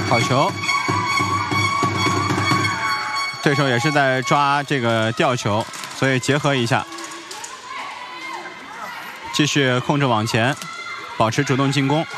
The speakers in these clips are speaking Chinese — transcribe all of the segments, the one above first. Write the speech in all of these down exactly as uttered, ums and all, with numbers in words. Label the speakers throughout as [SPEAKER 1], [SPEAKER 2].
[SPEAKER 1] 好球。对手也是在抓这个吊球，所以结合一下，继续控制往前，保持主动进攻。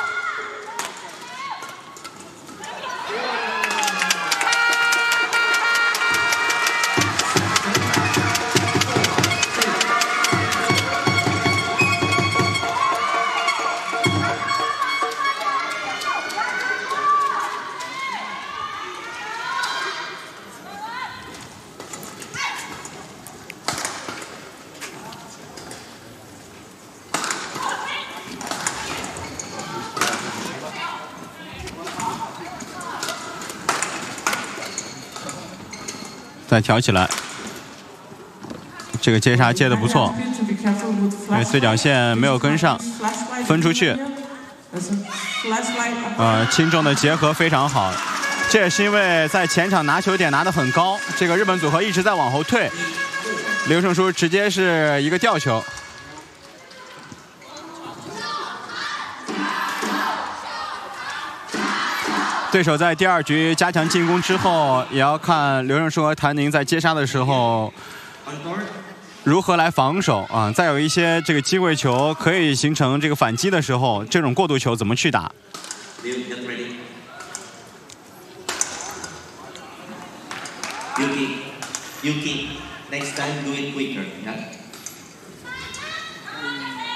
[SPEAKER 1] 再挑起来，这个接杀接得不错，因为对角线没有跟上，分出去。呃，轻重的结合非常好，这也是因为在前场拿球点拿得很高，这个日本组合一直在往后退，刘胜书直接是一个吊球。 对手在第二局加强进攻之后，也要看刘胜书和谭宁在接杀的时候如何来防守啊。再有一些这个机会球可以形成这个反击的时候，这种过渡球怎么去打？
[SPEAKER 2] Yuki, Yuki, next time do it quicker, yeah?